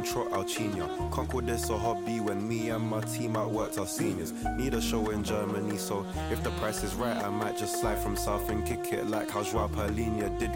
trot Alcinia. Can't call this a hobby when me and my team outworked our seniors. Need a show in Germany, so if the price is right, I might just slide from south and kick it like how Joao Paulinho did